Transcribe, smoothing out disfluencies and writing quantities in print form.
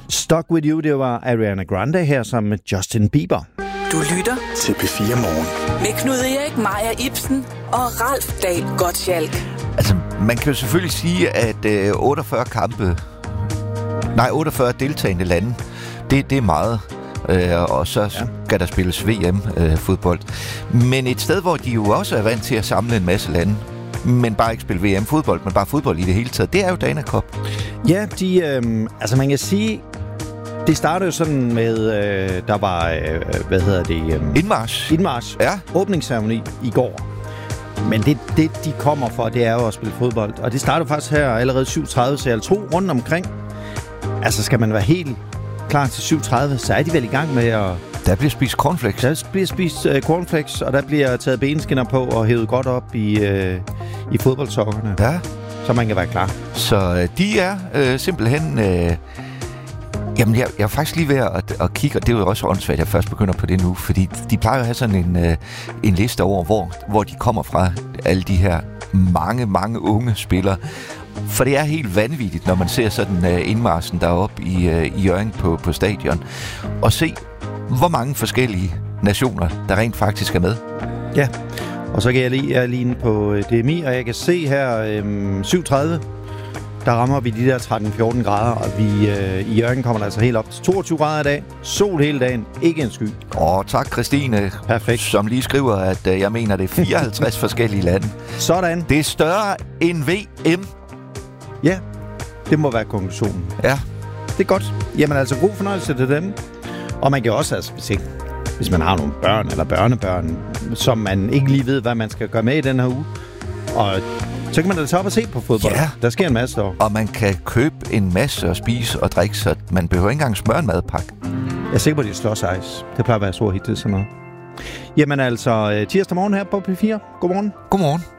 Stuck With You, det var Ariana Grande her sammen med Justin Bieber. Du lytter til P4 Morgen. Med Knud Erik, Maja Ibsen og Ralf Dahl Gottschalk. Altså, man kan jo selvfølgelig sige, at 48 deltagende lande, det er meget. Og så skal der spilles VM-fodbold. Men et sted, hvor de jo også er vant til at samle en masse lande, men bare ikke spille VM-fodbold, men bare fodbold i det hele taget, det er jo Dana Cup. Ja, altså man kan sige, det startede jo sådan med, der var, Indmarch. Ja. Åbningsceremoni i går. Men det, de kommer for, det er jo at spille fodbold. Og det startede faktisk her allerede 7.30, så jeg tror rundt omkring. Altså, skal man være helt klar til 7.30, så er de vel i gang med at... Der bliver spist cornflakes. Der bliver spist cornflakes, og der bliver taget benskinner på og hævet godt op i fodboldsokkerne. Ja. Så man kan være klar. Så de er simpelthen... Jamen, jeg er faktisk lige ved at kigge, og det er jo også åndssvagt, at jeg først begynder på det nu, fordi de plejer at have sådan en liste over, hvor de kommer fra, alle de her mange unge spillere. For det er helt vanvittigt, når man ser sådan indmarchen deroppe i Hjørring på stadion, og se, hvor mange forskellige nationer, der rent faktisk er med. Ja, og så kan jeg er lige inde på DMI, og jeg kan se her 7.30, der rammer vi de der 13-14 grader, og vi i Hjørring kommer der altså helt op til 22 grader i dag. Sol hele dagen, ikke en sky. Tak Christine, perfekt, som lige skriver, at jeg mener, det er 54 forskellige lande. Sådan. Det er større end VM. Ja, det må være konklusionen. Ja. Det er godt. Jamen altså, god fornøjelse til dem. Og man kan også, altså, hvis man har nogle børn eller børnebørn, som man ikke lige ved, hvad man skal gøre med i den her uge. Og så kan man da tage op og se på fodbold. Ja. Der sker en masse der. Og man kan købe en masse og spise og drikke, så man behøver ikke engang smøre en madpakke. Jeg er sikker på, at de slår ice. Det plejer at være stor hit til sådan noget. Jamen altså, tirsdag morgen her på P4. Godmorgen. Godmorgen.